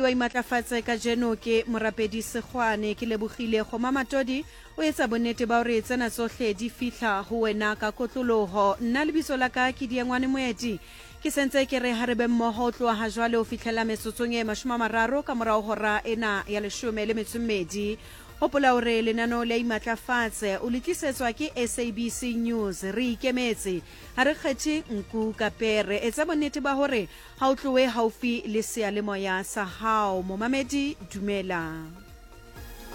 wa imatlafatse ka jeno ke morapedi Segwane ke lebogile go mamatodi o etsa bonnete ba hore tsena tsohle di fihla ho wena ka kotloloho. Nna lebitso la ka ke Diangwane Moeti ke sentse ke re harebe mmoho tloa ha jwale o fihlela metsotsong e 30 ka morao hora ena ya 12. Hopola hore lenano la imatlafatse o letlisetswa ke SABC News. Re ikemetse ha re kgethe nku ka pere. Etsa bonnete ba hore ha o tlowe haufi le sealemoya sa hao. Momamedi dumela.